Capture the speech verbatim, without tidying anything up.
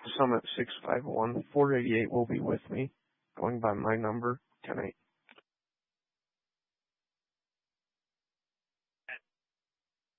Summit six five one four eight eight will be with me, going by my number, ten eight.